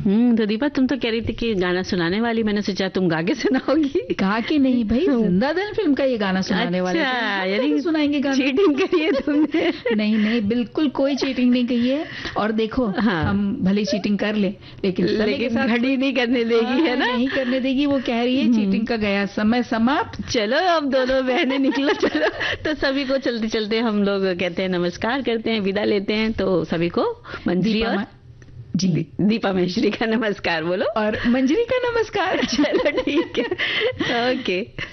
तो दीपा तुम तो कह रही थी कि गाना सुनाने वाली, मैंने सोचा तुम गा के सुनाओगी। कहा कि नहीं भाई, जिंदा दिल फिल्म का ये गाना सुनाने वाले यानी सुनाएंगे गाना। चीटिंग करी है तुमने। नहीं नहीं, बिल्कुल कोई चीटिंग नहीं की है। और देखो हम भले चीटिंग कर ले, लेकिन घड़ी नहीं करने देगी, है ना, नहीं करने देगी। वो कह रही है चीटिंग का गया समय समाप्त। चलो अब दोनों बहनें निकलो, चलो। तो सभी को चलते चलते हम लोग कहते हैं नमस्कार करते हैं, विदा लेते हैं। तो सभी को मंजरी और जी दीपा महेश्वरी का नमस्कार बोलो, और मंजरी का नमस्कार। चलो ठीक है, ओके।